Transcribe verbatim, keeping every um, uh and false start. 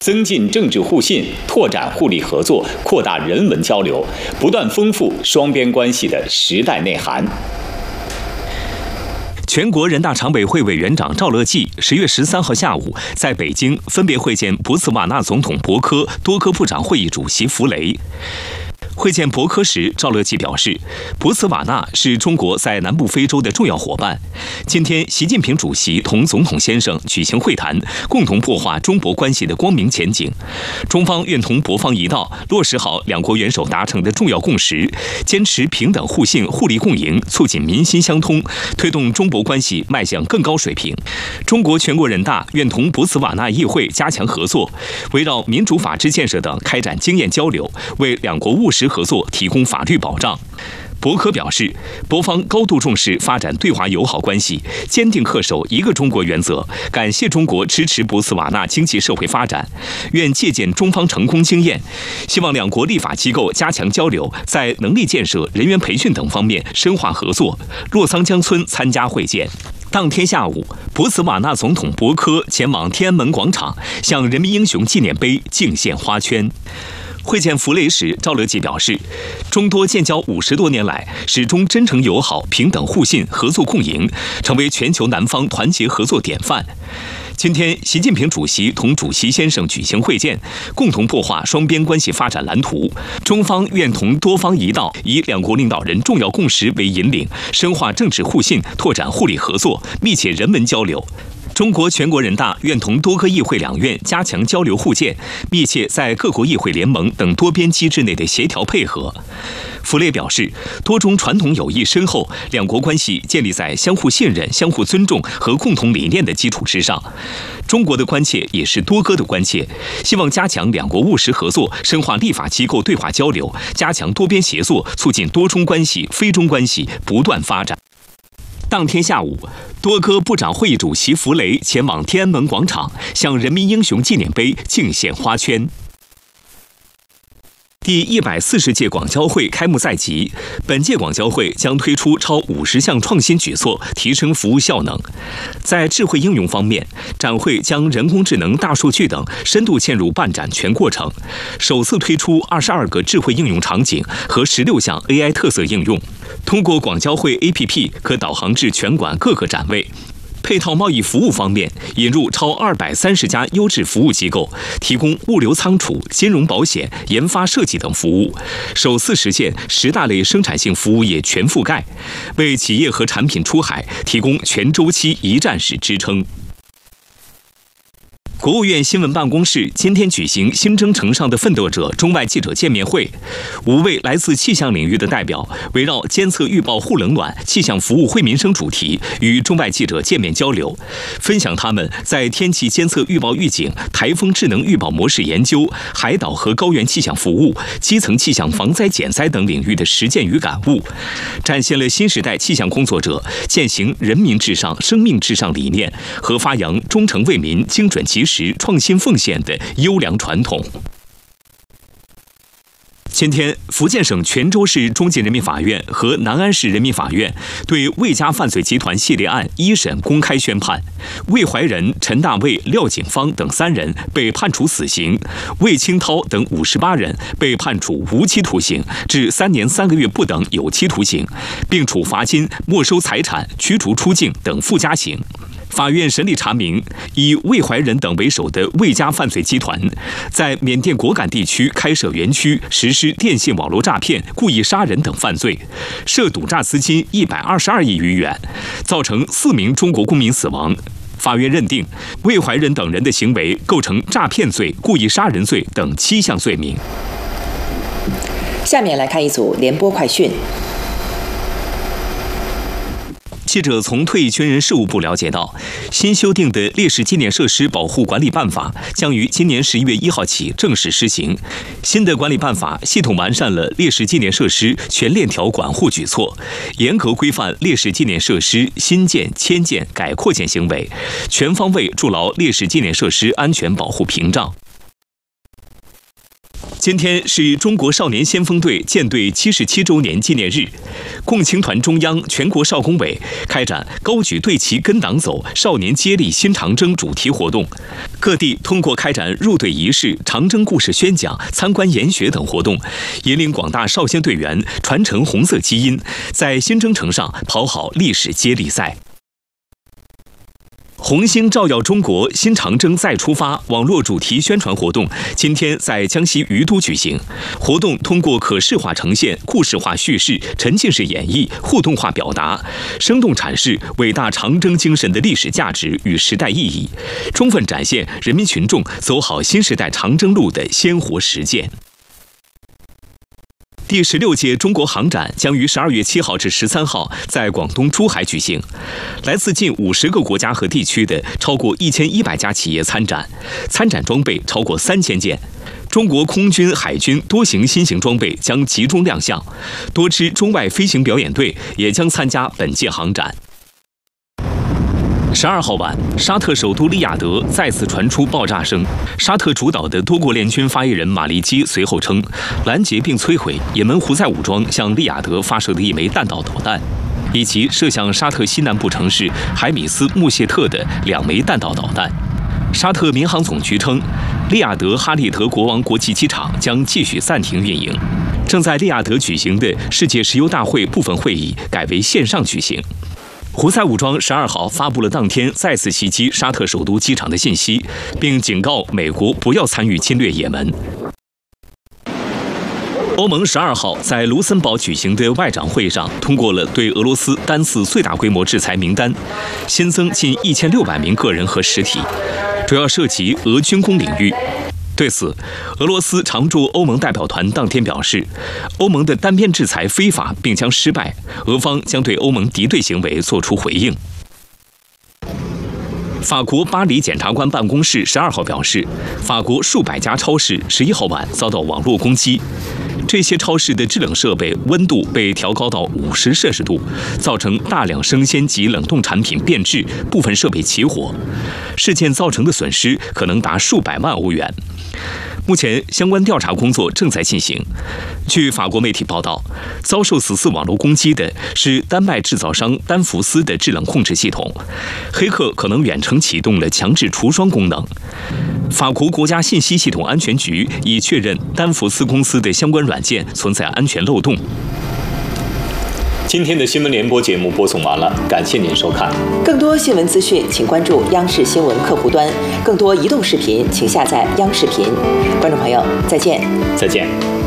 增进政治互信，拓展互利合作，扩大人文交流，不断丰富双边关系的时代内涵。 全国人大常委会委员长赵乐际十月十三号下午在北京分别会见博茨瓦纳总统博科、多科部长会议主席弗雷。会见博科时，赵乐际表示，博茨瓦纳是中国在南部非洲的重要伙伴。今天，习近平主席同总统先生举行会谈，共同擘画中博关系的光明前景。中方愿同博方一道，落实好两国元首达成的重要共识，坚持平等互信、互利共赢，促进民心相通，推动中博关系迈向更高水平。中国全国人大愿同博茨瓦纳议会加强合作，围绕民主法治建设等开展经验交流，为两国务实合作提供法律保障。博科表示，博方高度重视发展对华友好关系，坚定恪守一个中国原则，感谢中国支持博茨瓦纳经济社会发展，愿借鉴中方成功经验，希望两国立法机构加强交流，在能力建设、人员培训等方面深化合作。洛桑江村参加会见。当天下午，博茨瓦纳总统博科前往天安门广场，向人民英雄纪念碑敬献花圈。会见弗雷时，赵乐际表示，中多建交五十多年来，始终真诚友好、平等互信、合作共赢，成为全球南方团结合作典范。今天，习近平主席同主席先生举行会见，共同擘画双边关系发展蓝图。中方愿同多方一道，以两国领导人重要共识为引领，深化政治互信，拓展互利合作，密切人文交流。中国全国人大愿同多个议会两院加强交流互鉴，密切在各国议会联盟等多边机制内的协调配合。弗雷表示，多中传统友谊深厚，两国关系建立在相互信任、相互尊重和共同理念的基础之上。中国的关切也是多哥的关切，希望加强两国务实合作，深化立法机构对话交流，加强多边协作，促进多中关系、非中关系不断发展。当天下午，多科部长会议主席弗雷前往天安门广场，向人民英雄纪念碑敬献花圈。第一百四十届广交会开幕在即，本届广交会将推出超五十项创新举措，提升服务效能。在智慧应用方面，展会将人工智能、大数据等深度嵌入办展全过程，首次推出二十二个智慧应用场景和十六项 A I 特色应用。通过广交会 A P P 可导航至全馆各个展位。配套贸易服务方面，引入超二百三十家优质服务机构，提供物流仓储、金融保险、研发设计等服务，首次实现十大类生产性服务业全覆盖，为企业和产品出海提供全周期一站式支撑。国务院新闻办公室今天举行新征程上的奋斗者中外记者见面会，五位来自气象领域的代表围绕监测预报护冷暖、气象服务惠民生主题与中外记者见面交流，分享他们在天气监测预报预警、台风智能预报模式研究、海岛和高原气象服务、基层气象防灾减灾等领域的实践与感悟，展现了新时代气象工作者践行人民至上、生命至上理念和发扬忠诚为民、精准及时创新奉献的优良传统。今天，福建省泉州市中级人民法院和南安市人民法院对魏家犯罪集团系列案一审公开宣判，魏怀仁、陈大卫、廖景芳等三人被判处死刑，魏清涛等五十八人被判处无期徒刑至三年三个月不等有期徒刑，并处罚金、没收财产、驱逐出境等附加刑。法院审理查明，以魏怀仁等为首的魏家犯罪集团，在缅甸果敢地区开设园区，实施电信网络诈骗、故意杀人等犯罪，涉赌诈资金一百二十二亿余元，造成四名中国公民死亡。法院认定，魏怀仁等人的行为构成诈骗罪、故意杀人罪等七项罪名。 下面来看一组联播快讯。 记者从退役军人事务部了解到，新修订的烈士纪念设施保护管理办法将于今年十一月一号起正式施行。新的管理办法系统完善了烈士纪念设施全链条管护举措，严格规范烈士纪念设施新建、迁建、改扩建行为，全方位筑牢烈士纪念设施安全保护屏障。 今天是中国少年先锋队建队七十七周年纪念日，共青团中央、全国少工委开展高举队旗跟党走，少年接力新长征主题活动。各地通过开展入队仪式、长征故事宣讲、参观研学等活动，引领广大少先队员传承红色基因，在新征程上跑好历史接力赛。红星照耀中国新长征再出发网络主题宣传活动今天在江西于都举行。活动通过可视化呈现、故事化叙事、沉浸式演绎、互动化表达，生动阐释伟大长征精神的历史价值与时代意义，充分展现人民群众走好新时代长征路的鲜活实践。第十六届中国航展将于十二月七号至十三号在广东珠海举行，来自近五十个国家和地区的超过一千一百家企业参展，参展装备超过三千件。中国空军、海军多型新型装备将集中亮相，多支中外飞行表演队也将参加本届航展。十二号晚，沙特首都利雅得再次传出爆炸声。沙特主导的多国联军发言人马利基随后称，拦截并摧毁也门胡塞武装向利雅得发射的一枚弹道导弹，以及射向沙特西南部城市海米斯穆谢特的两枚弹道导弹。沙特民航总局称，利雅得哈利德国王国际机场将继续暂停运营。正在利雅得举行的世界石油大会部分会议改为线上举行。胡塞武装十二号发布了当天再次袭击沙特首都机场的信息，并警告美国不要参与侵略也门。欧盟十二号在卢森堡举行的外长会上通过了对俄罗斯单次最大规模制裁名单，新增近一千六百名个人和实体，主要涉及俄军工领域。对此，俄罗斯常驻欧盟代表团当天表示，欧盟的单边制裁非法并将失败，俄方将对欧盟敌对行为作出回应。法国巴黎检察官办公室十二号表示，法国数百家超市十一号晚遭到网络攻击，这些超市的制冷设备温度被调高到五十摄氏度，造成大量生鲜及冷冻产品变质，部分设备起火。事件造成的损失可能达数百万欧元。目前相关调查工作正在进行。据法国媒体报道，遭受此次网络攻击的是丹麦制造商丹福斯的制冷控制系统，黑客可能远程启动了强制除霜功能。法国国家信息系统安全局已确认丹福斯公司的相关软件存在安全漏洞。 今天的新闻联播节目播送完了，感谢您收看。 更多新闻资讯，请关注央视新闻客户端；更多移动视频，请下载央视频。观众朋友，再见。 再见。